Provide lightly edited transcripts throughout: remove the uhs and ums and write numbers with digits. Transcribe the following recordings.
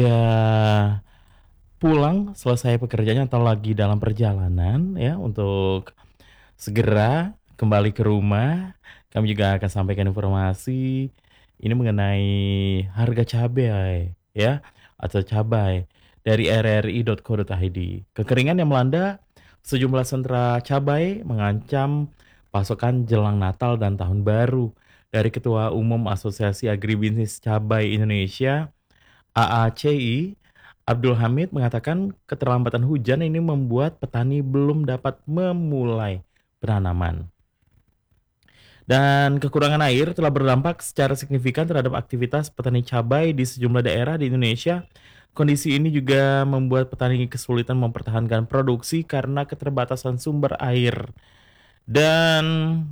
Ya, pulang selesai pekerjaannya atau lagi dalam perjalanan ya untuk segera kembali ke rumah, kami juga akan sampaikan informasi ini mengenai harga cabai ya atau cabai dari rri.co.id. Kekeringan yang melanda sejumlah sentra cabai mengancam pasokan jelang Natal dan Tahun Baru. Dari Ketua Umum Asosiasi Agribisnis Cabai Indonesia AACI, Abdul Hamid mengatakan keterlambatan hujan ini membuat petani belum dapat memulai penanaman. Dan kekurangan air telah berdampak secara signifikan terhadap aktivitas petani cabai di sejumlah daerah di Indonesia. Kondisi ini juga membuat petani kesulitan mempertahankan produksi karena keterbatasan sumber air. Dan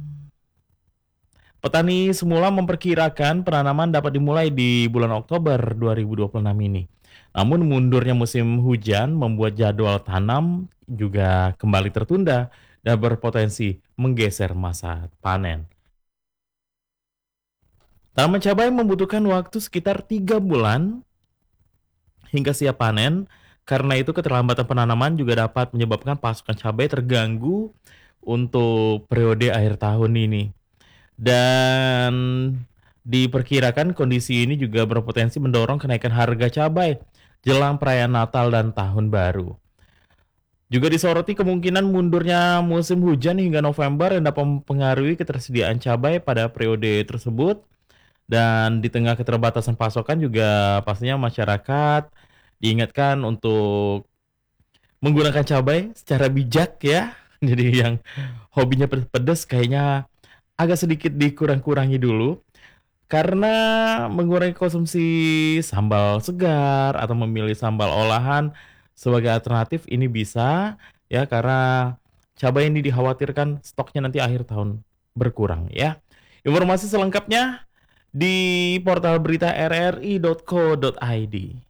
petani semula memperkirakan penanaman dapat dimulai di bulan Oktober 2026 ini. Namun mundurnya musim hujan membuat jadwal tanam juga kembali tertunda dan berpotensi menggeser masa panen. Tanaman cabai membutuhkan waktu sekitar 3 bulan hingga siap panen. Karena itu keterlambatan penanaman juga dapat menyebabkan pasokan cabai terganggu untuk periode akhir tahun ini. Dan diperkirakan kondisi ini juga berpotensi mendorong kenaikan harga cabai jelang perayaan Natal dan Tahun Baru. Juga disoroti kemungkinan mundurnya musim hujan hingga November yang dapat mempengaruhi ketersediaan cabai pada periode tersebut. Dan di tengah keterbatasan pasokan juga pastinya masyarakat diingatkan untuk menggunakan cabai secara bijak ya. Jadi yang hobinya pedas kayaknya agak sedikit dikurang-kurangi dulu. Karena mengurangi konsumsi sambal segar atau memilih sambal olahan sebagai alternatif ini bisa ya karena cabai ini dikhawatirkan stoknya nanti akhir tahun berkurang ya. Informasi selengkapnya di portal berita rri.co.id.